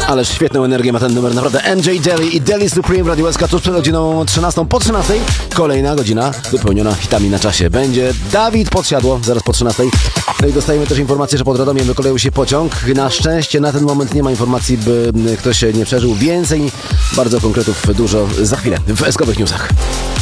Ależ świetną energię ma ten numer, naprawdę. NJ Deli i Deli Supreme w Radio SK tuż przed godziną 13. Po 13 kolejna godzina wypełniona hitami na czasie. Będzie Dawid Podsiadło, zaraz po 13. No i dostajemy też informację, że pod Radomiem wykoleił się pociąg. Na szczęście na ten moment nie ma informacji, by ktoś nie przeżył. Więcej, bardzo konkretów dużo za chwilę w SK-owych newsach.